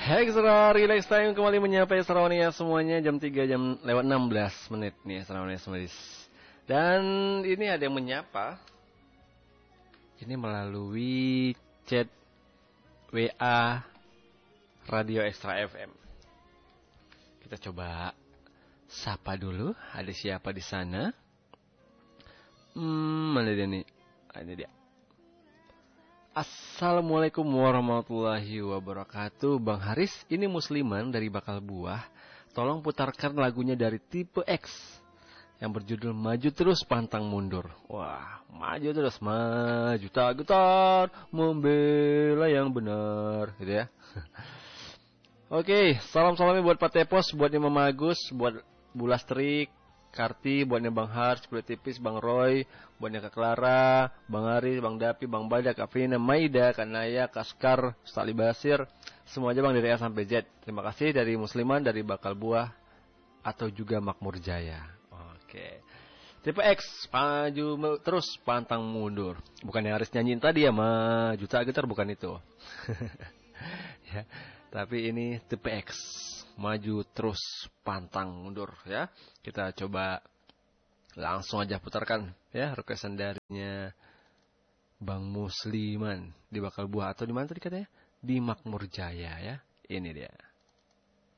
Extra Relax Time kembali menyapa Esrawania semuanya jam 3 jam lewat 16 menit nih Esrawania semuanya. Dan ini ada yang menyapa. Ini melalui chat WA Radio Extra FM. Kita coba sapa dulu, ada siapa di sana? Mana dia nih? Ini dia. Assalamualaikum warahmatullahi wabarakatuh. Bang Haris, ini Musliman dari Bakal Buah. Tolong putarkan lagunya dari Tipe X yang berjudul Maju Terus Pantang Mundur. Wah, maju terus, maju tak getar, membela yang benar, gitu ya. Oke, salam-salamnya buat Pak Tepos, buatnya Mama Agus, buat Bu Lastrik, Karti, buatnya Bang Hars, Kulit Tipis, Bang Roy, buatnya Kak Clara, Bang Haris, Bang Dapi, Bang Badak, Kak Frina, Maida, Kak Naya, Kaskar, Stali Basir, semua aja Bang dari A sampai Z. Terima kasih dari Musliman, dari Bakal Buah, atau juga Makmur Jaya. Oke. Tipe X, maju terus pantang mundur. Bukan yang Haris nyanyiin tadi ya, maju tak getar, bukan itu. Ya, tapi ini tipe X. Maju terus pantang mundur ya. Kita coba langsung aja putarkan ya requestan darinya Bang Musliman di Bakal Buah atau di mana tadi katanya? Di Makmur Jaya ya. Ini dia.